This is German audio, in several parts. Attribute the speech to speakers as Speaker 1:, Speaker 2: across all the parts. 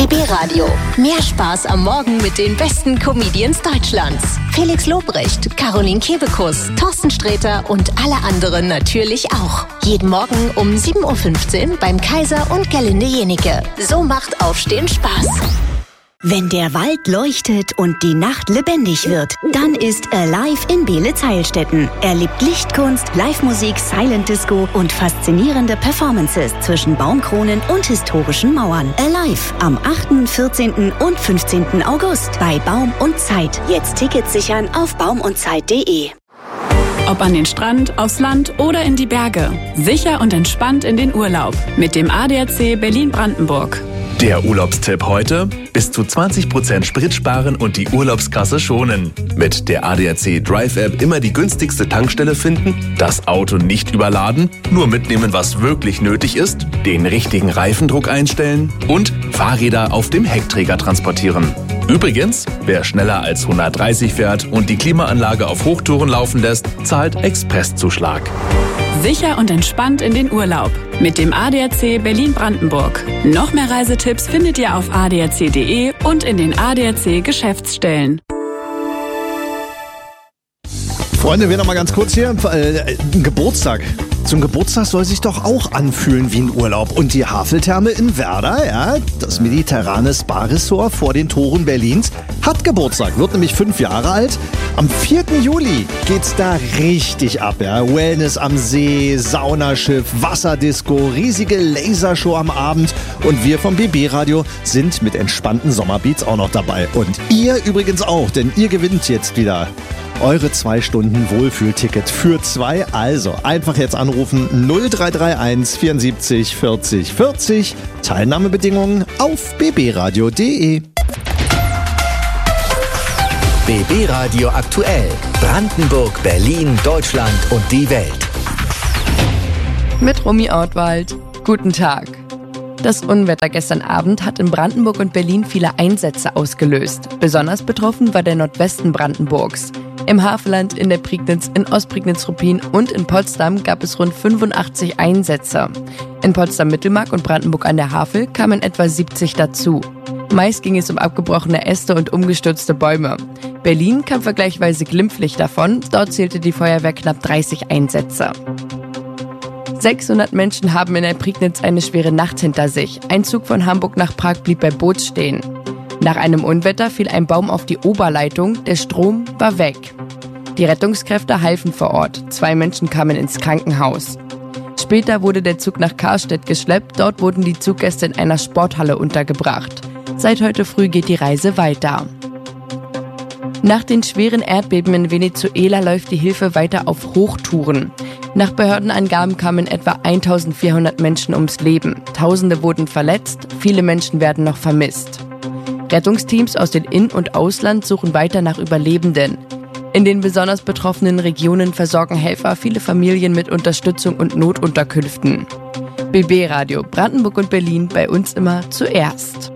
Speaker 1: BB Radio. Mehr Spaß am Morgen mit den besten Comedians Deutschlands. Felix Lobrecht, Caroline Kebekus, Thorsten Sträter und alle anderen natürlich auch. Jeden Morgen um 7.15 Uhr beim Kaiser und Gerlinde Jenike. So macht Aufstehen Spaß.
Speaker 2: Wenn der Wald leuchtet und die Nacht lebendig wird, dann ist Alive in Beelitz-Heilstätten. Erlebt Lichtkunst, Live-Musik, Silent Disco und faszinierende Performances zwischen Baumkronen und historischen Mauern. Alive am 8., 14. und 15. August bei Baum und Zeit. Jetzt Tickets sichern auf baumundzeit.de.
Speaker 3: Ob an den Strand, aufs Land oder in die Berge. Sicher und entspannt in den Urlaub mit dem ADAC Berlin-Brandenburg.
Speaker 4: Der Urlaubstipp heute: bis zu 20% Sprit sparen und die Urlaubskasse schonen. Mit der ADAC Drive-App immer die günstigste Tankstelle finden, das Auto nicht überladen, nur mitnehmen, was wirklich nötig ist, den richtigen Reifendruck einstellen und Fahrräder auf dem Heckträger transportieren. Übrigens, wer schneller als 130 fährt und die Klimaanlage auf Hochtouren laufen lässt, zahlt Expresszuschlag.
Speaker 3: Sicher und entspannt in den Urlaub mit dem ADAC Berlin-Brandenburg. Noch mehr Reisetipps findet ihr auf adac.de und in den ADAC Geschäftsstellen.
Speaker 5: Freunde, wir noch mal ganz kurz hier. Ein Geburtstag. Zum Geburtstag soll sich doch auch anfühlen wie ein Urlaub. Und die Haveltherme in Werder, ja, das mediterrane Spa-Ressort vor den Toren Berlins, hat Geburtstag, wird nämlich 5 Jahre alt. Am 4. Juli geht's da richtig ab, ja. Wellness am See, Saunaschiff, Wasserdisco, riesige Lasershow am Abend. Und wir vom BB Radio sind mit entspannten Sommerbeats auch noch dabei. Und ihr übrigens auch, denn ihr gewinnt jetzt wieder eure 2 Stunden Wohlfühlticket für 2. Also einfach jetzt anrufen 0331 74 40 40. Teilnahmebedingungen auf bbradio.de.
Speaker 6: BB Radio aktuell. Brandenburg, Berlin, Deutschland und die Welt.
Speaker 7: Mit Romy Ortwald. Guten Tag. Das Unwetter gestern Abend hat in Brandenburg und Berlin viele Einsätze ausgelöst. Besonders betroffen war der Nordwesten Brandenburgs. Im Havelland, in der Prignitz, in Ostprignitz-Ruppin und in Potsdam gab es rund 85 Einsätze. In Potsdam-Mittelmark und Brandenburg an der Havel kamen etwa 70 dazu. Meist ging es um abgebrochene Äste und umgestürzte Bäume. Berlin kam vergleichsweise glimpflich davon, dort zählte die Feuerwehr knapp 30 Einsätze. 600 Menschen haben in der Prignitz eine schwere Nacht hinter sich. Ein Zug von Hamburg nach Prag blieb bei Boz stehen. Nach einem Unwetter fiel ein Baum auf die Oberleitung, der Strom war weg. Die Rettungskräfte halfen vor Ort, 2 Menschen kamen ins Krankenhaus. Später wurde der Zug nach Karstedt geschleppt, dort wurden die Zuggäste in einer Sporthalle untergebracht. Seit heute früh geht die Reise weiter. Nach den schweren Erdbeben in Venezuela läuft die Hilfe weiter auf Hochtouren. Nach Behördenangaben kamen etwa 1400 Menschen ums Leben. Tausende wurden verletzt, viele Menschen werden noch vermisst. Rettungsteams aus dem In- und Ausland suchen weiter nach Überlebenden. In den besonders betroffenen Regionen versorgen Helfer viele Familien mit Unterstützung und Notunterkünften. BB Radio Brandenburg und Berlin, bei uns immer zuerst.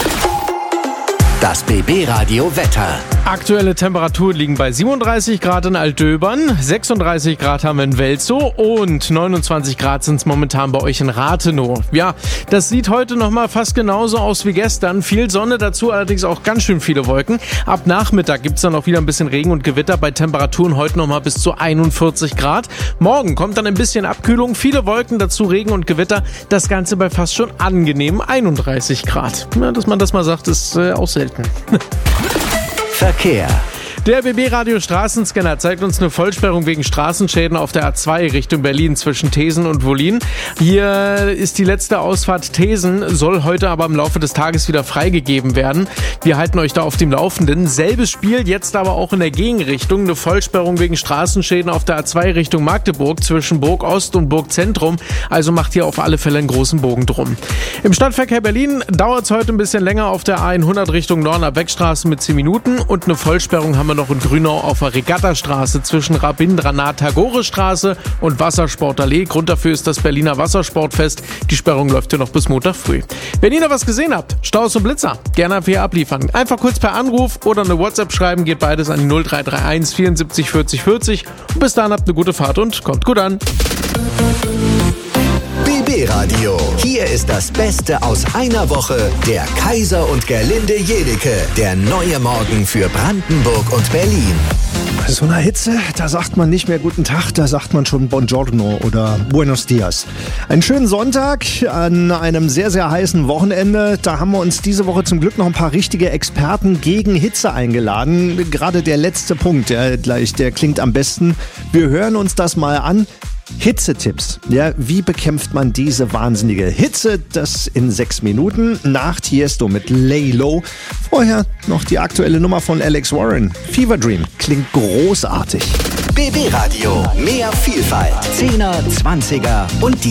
Speaker 6: Das BB Radio Wetter.
Speaker 8: Aktuelle Temperaturen liegen bei 37 Grad in Altdöbern, 36 Grad haben wir in Welzow und 29 Grad sind es momentan bei euch in Rathenow. Ja, das sieht heute nochmal fast genauso aus wie gestern. Viel Sonne, dazu allerdings auch ganz schön viele Wolken. Ab Nachmittag gibt es dann auch wieder ein bisschen Regen und Gewitter bei Temperaturen heute nochmal bis zu 41 Grad. Morgen kommt dann ein bisschen Abkühlung, viele Wolken, dazu Regen und Gewitter. Das Ganze bei fast schon angenehmen 31 Grad. Ja, dass man das mal sagt, ist auch selten.
Speaker 6: Verkehr.
Speaker 8: Der BB-Radio Straßenscanner zeigt uns eine Vollsperrung wegen Straßenschäden auf der A2 Richtung Berlin zwischen Thesen und Wollin. Hier ist die letzte Ausfahrt Thesen, soll heute aber im Laufe des Tages wieder freigegeben werden. Wir halten euch da auf dem Laufenden. Selbes Spiel, jetzt aber auch in der Gegenrichtung. Eine Vollsperrung wegen Straßenschäden auf der A2 Richtung Magdeburg zwischen Burg Ost und Burg Zentrum. Also macht hier auf alle Fälle einen großen Bogen drum. Im Stadtverkehr Berlin dauert es heute ein bisschen länger auf der A100 Richtung Norden ab Wegstraße mit 10 Minuten. Und eine Vollsperrung haben wir noch in Grünau auf der Regattastraße zwischen Rabindranath-Tagore-Straße und Wassersportallee. Grund dafür ist das Berliner Wassersportfest. Die Sperrung läuft hier noch bis Montag früh. Wenn ihr noch was gesehen habt, Staus und Blitzer, gerne einfach hier abliefern. Einfach kurz per Anruf oder eine WhatsApp schreiben, geht beides an die 0331 74 40 40. Und bis dahin habt eine gute Fahrt und kommt gut an.
Speaker 6: BB Radio. Hier ist das Beste aus einer Woche. Der Kaiser und Gerlinde Jedecke. Der neue Morgen für Brandenburg und Berlin.
Speaker 5: Bei so einer Hitze, da sagt man nicht mehr Guten Tag, da sagt man schon Buongiorno oder Buenos Dias. Einen schönen Sonntag an einem sehr, sehr heißen Wochenende. Da haben wir uns diese Woche zum Glück noch ein paar richtige Experten gegen Hitze eingeladen. Gerade der letzte Punkt, der klingt am besten. Wir hören uns das mal an. Hitzetipps. Ja, wie bekämpft man diese wahnsinnige Hitze? Das in 6 Minuten. Nach Tiesto mit Lay Low. Vorher noch die aktuelle Nummer von Alex Warren. Fever Dream. Klingt großartig.
Speaker 6: BB Radio. Mehr Vielfalt. 10er, 20er und die